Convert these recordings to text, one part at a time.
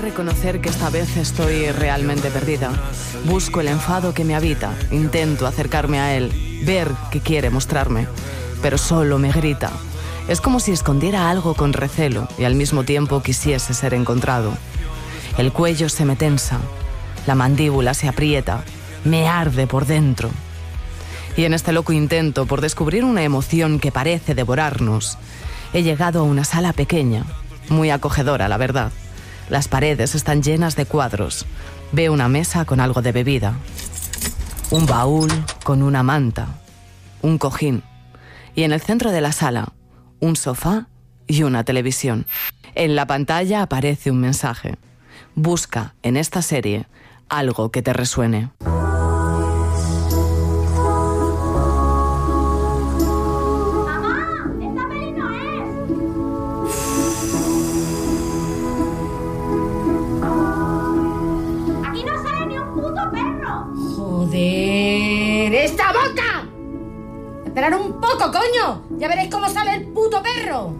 Reconocer que esta vez estoy realmente perdida. Busco el enfado que me habita, intento acercarme a él, ver qué quiere mostrarme, pero solo me grita. Es como si escondiera algo con recelo y al mismo tiempo quisiese ser encontrado. El cuello se me tensa, la mandíbula se aprieta, me arde por dentro. Y en este loco intento por descubrir una emoción que parece devorarnos, he llegado a una sala pequeña, muy acogedora, la verdad. Las paredes están llenas de cuadros. Veo una mesa con algo de bebida, un baúl con una manta, un cojín y en el centro de la sala, un sofá y una televisión. En la pantalla aparece un mensaje. Busca en esta serie algo que te resuene. ¡Joder! ¡Esta boca! ¡Esperad un poco, coño! ¡Ya veréis cómo sale el puto perro!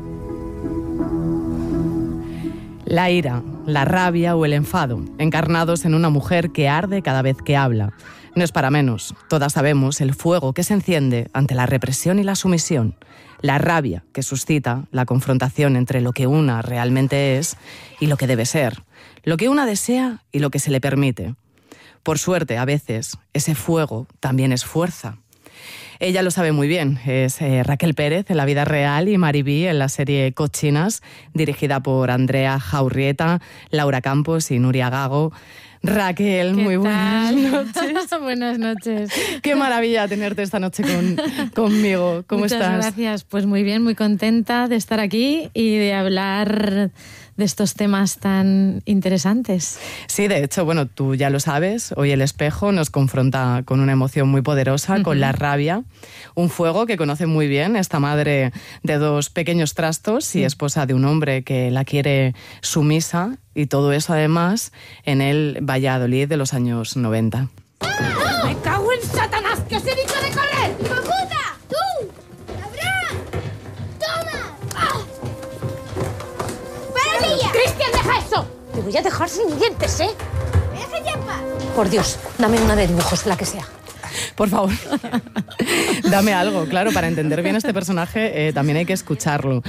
La ira, la rabia o el enfado, encarnados en una mujer que arde cada vez que habla. No es para menos. Todas sabemos el fuego que se enciende ante la represión y la sumisión. La rabia que suscita la confrontación entre lo que una realmente es y lo que debe ser. Lo que una desea y lo que se le permite. Por suerte, a veces, ese fuego también es fuerza. Ella lo sabe muy bien. Es Raquel Pérez en la vida real y Maribí en la serie Cochinas, dirigida por Andrea Jaurrieta, Laura Campos y Nuria Gago. Raquel, muy buenas noches. Buenas noches. Qué maravilla tenerte esta noche conmigo. ¿Cómo estás? Muchas gracias. Pues muy bien, muy contenta de estar aquí y de hablar de estos temas tan interesantes. Sí, de hecho, bueno, tú ya lo sabes, hoy El Espejo nos confronta con una emoción muy poderosa, con la rabia, un fuego que conoce muy bien esta madre de dos pequeños trastos y esposa de un hombre que la quiere sumisa, y todo eso además en el Valladolid de los años 90. ¡Me cago en Satanás! ¡Que os he dicho de correr! ¡Hijo puta! ¡Tú! ¡Cabrón! ¡Toma! ¡Ah! ¡Paradilla! ¡Cristian, deja eso! Te voy a dejar sin dientes, ¿eh? ¡Deja ya en paz! Por Dios, dame una de dibujos, la que sea. Por favor, dame algo, claro, para entender bien este personaje también hay que escucharlo.